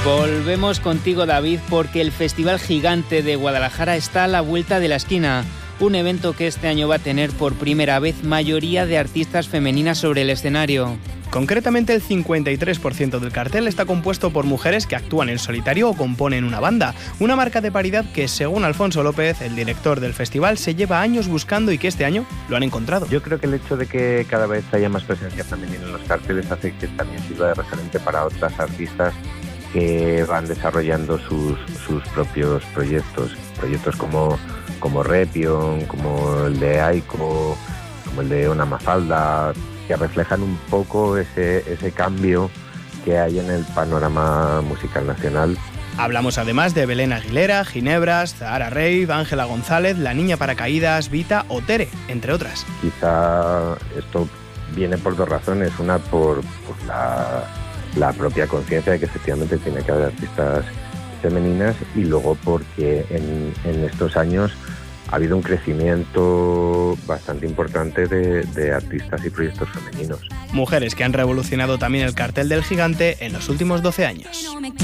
Volvemos contigo, David, porque el Festival Gigante de Guadalajara está a la vuelta de la esquina. Un evento que este año va a tener por primera vez mayoría de artistas femeninas sobre el escenario. Concretamente, el 53% del cartel está compuesto por mujeres que actúan en solitario o componen una banda. Una marca de paridad que, según Alfonso López, el director del festival, se lleva años buscando y que este año lo han encontrado. Yo creo que el hecho de que cada vez haya más presencia femenina en los carteles hace que también sirva de referente para otras artistas que van desarrollando sus propios proyectos como Repion, como el de Aiko, como el de Ona Mafalda, que reflejan un poco ese cambio que hay en el panorama musical nacional. Hablamos además de Belén Aguilera, Ginebras, Zahara Reid, Ángela González, La Niña Paracaídas, Vita o Tere, entre otras. Quizá esto viene por dos razones. Una, por la propia conciencia de que efectivamente tiene que haber artistas femeninas, y luego porque en estos años ha habido un crecimiento bastante importante de artistas y proyectos femeninos. Mujeres que han revolucionado también el cartel del Gigante en los últimos 12 años.